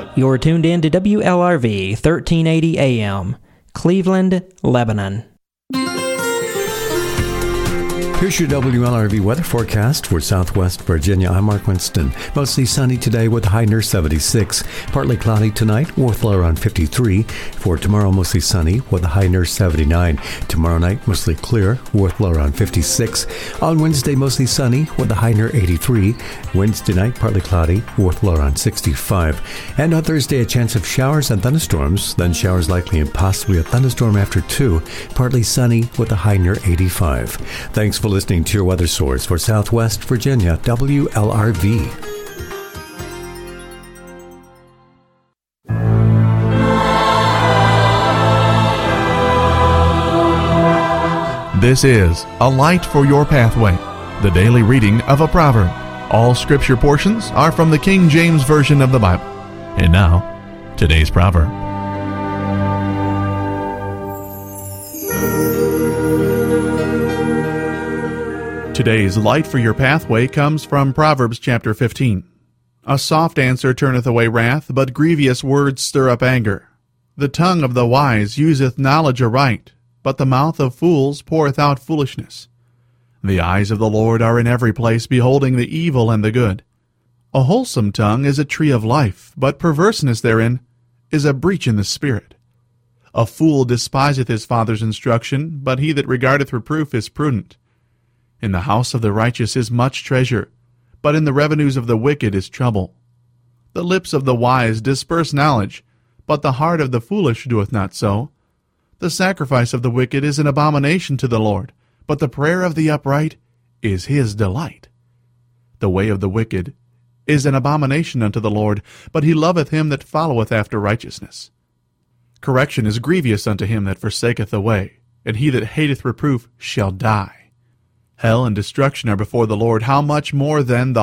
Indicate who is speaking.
Speaker 1: You're tuned in to WLRV 1380 AM, Cleveland, Lebanon.
Speaker 2: Here's your WLRV weather forecast for Southwest Virginia. I'm Mark Winston. Mostly sunny today with a high near 76. Partly cloudy tonight with low around 53. For tomorrow, mostly sunny with a high near 79. Tomorrow night, mostly clear with low around 56. On Wednesday, mostly sunny with a high near 83. Wednesday night, partly cloudy with low around 65. And on Thursday, a chance of showers and thunderstorms. Then showers likely and possibly a thunderstorm after 2. Partly sunny with a high near 85. Thanks for listening to your weather source for Southwest Virginia, WLRV.
Speaker 3: This is A Light for Your Pathway, the daily reading of a proverb. All scripture portions are from the King James Version of the Bible. And now, today's proverb. Today's Light for Your Pathway comes from Proverbs chapter 15. A soft answer turneth away wrath, but grievous words stir up anger. The tongue of the wise useth knowledge aright, but the mouth of fools poureth out foolishness. The eyes of the Lord are in every place, beholding the evil and the good. A wholesome tongue is a tree of life, but perverseness therein is a breach in the spirit. A fool despiseth his father's instruction, but he that regardeth reproof is prudent. In the house of the righteous is much treasure, but in the revenues of the wicked is trouble. The lips of the wise disperse knowledge, but the heart of the foolish doeth not so. The sacrifice of the wicked is an abomination to the Lord, but the prayer of the upright is his delight. The way of the wicked is an abomination unto the Lord, but he loveth him that followeth after righteousness. Correction is grievous unto him that forsaketh the way, and he that hateth reproof shall die. Hell and destruction are before the Lord. How much more then the